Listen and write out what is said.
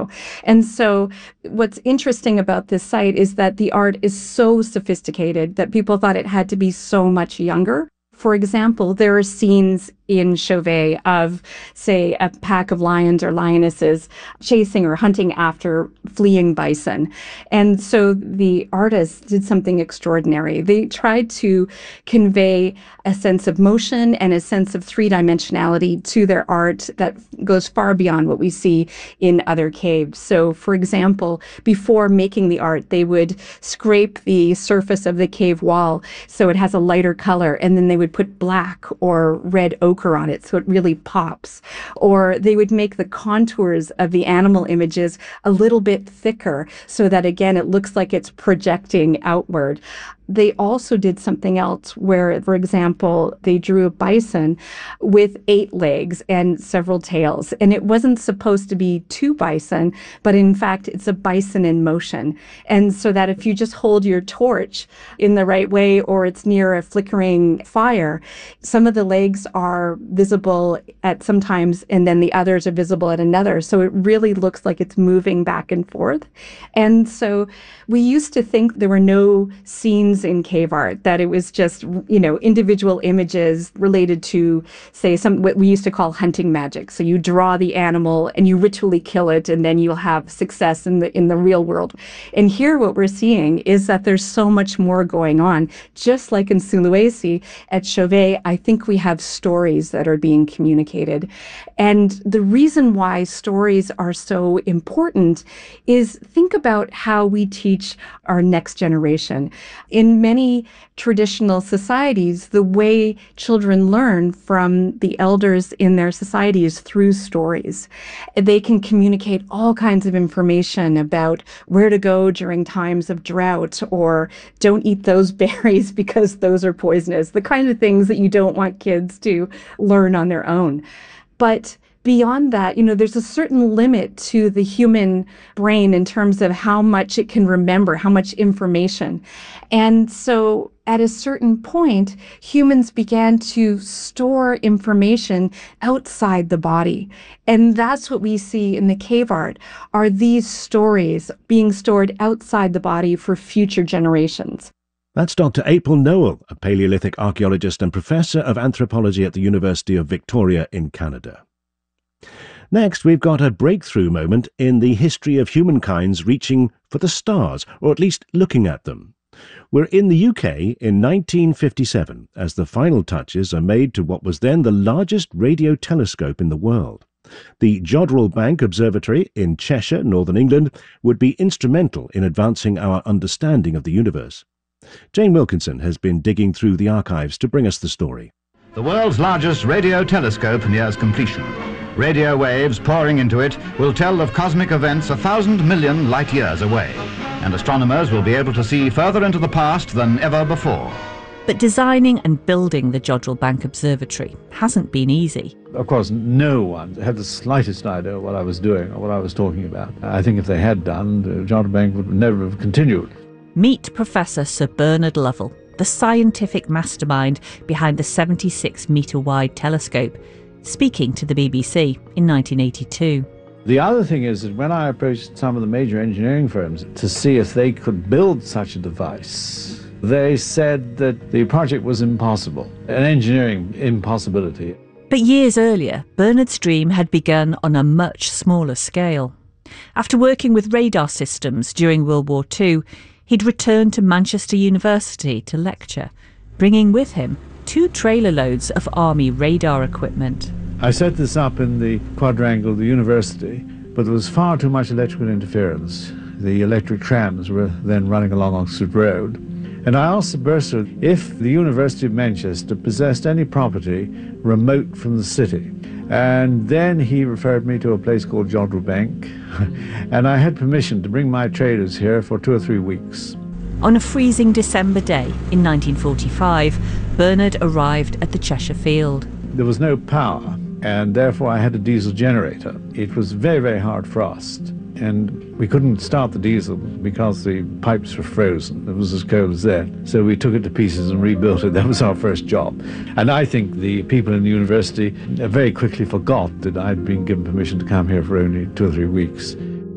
And so what's interesting about this site is that the art is so sophisticated that people thought it had to be so much younger. For example, there are scenes in Chauvet of, say, a pack of lions or lionesses chasing or hunting after fleeing bison. And so the artists did something extraordinary. They tried to convey a sense of motion and a sense of three-dimensionality to their art that goes far beyond what we see in other caves. So, for example, before making the art, they would scrape the surface of the cave wall so it has a lighter color, and then they would put black or red ochre on it so it really pops. Or they would make the contours of the animal images a little bit thicker so that, again, it looks like it's projecting outward. They also did something else where, for example, they drew a bison with 8 legs and several tails. And it wasn't supposed to be 2 bison, but in fact, it's a bison in motion. And so that if you just hold your torch in the right way or it's near a flickering fire, some of the legs are visible at some times and then the others are visible at another. So it really looks like it's moving back and forth. And so we used to think there were no scenes in cave art, that it was just, individual images related to, say, what we used to call hunting magic. So you draw the animal and you ritually kill it, and then you'll have success in the real world. And here what we're seeing is that there's so much more going on. Just like in Sulawesi, at Chauvet, I think we have stories that are being communicated. And the reason why stories are so important is think about how we teach our next generation. In many traditional societies, the way children learn from the elders in their society is through stories. They can communicate all kinds of information about where to go during times of drought, or don't eat those berries because those are poisonous, the kind of things that you don't want kids to learn on their own. But beyond that, there's a certain limit to the human brain in terms of how much it can remember, how much information. And so at a certain point, humans began to store information outside the body. And that's what we see in the cave art, are these stories being stored outside the body for future generations. That's Dr. April Noel, a Paleolithic archaeologist and professor of anthropology at the University of Victoria in Canada. Next, we've got a breakthrough moment in the history of humankind's reaching for the stars, or at least looking at them. We're in the UK in 1957, as the final touches are made to what was then the largest radio telescope in the world. The Jodrell Bank Observatory in Cheshire, Northern England, would be instrumental in advancing our understanding of the universe. Jane Wilkinson has been digging through the archives to bring us the story. The world's largest radio telescope nears completion. Radio waves pouring into it will tell of cosmic events 1,000 million light years away, and astronomers will be able to see further into the past than ever before. But designing and building the Jodrell Bank Observatory hasn't been easy. Of course, no one had the slightest idea what I was doing or what I was talking about. I think if they had done, the Jodrell Bank would never have continued. Meet Professor Sir Bernard Lovell, the scientific mastermind behind the 76-metre-wide telescope, speaking to the BBC in 1982. The other thing is that when I approached some of the major engineering firms to see if they could build such a device, they said that the project was impossible, an engineering impossibility. But years earlier, Bernard's dream had begun on a much smaller scale. After working with radar systems during World War II, he'd returned to Manchester University to lecture, bringing with him 2 trailer loads of Army radar equipment. I set this up in the quadrangle of the university, but there was far too much electrical interference. The electric trams were then running along Oxford Road. And I asked the bursar if the University of Manchester possessed any property remote from the city. And then he referred me to a place called Jodrell Bank, and I had permission to bring my traders here for 2 or 3 weeks. On a freezing December day in 1945, Bernard arrived at the Cheshire Field. There was no power, and therefore I had a diesel generator. It was very, very hard frost, and we couldn't start the diesel because the pipes were frozen. It was as cold as that. So we took it to pieces and rebuilt it. That was our first job. And I think the people in the university very quickly forgot that I'd been given permission to come here for only 2 or 3 weeks.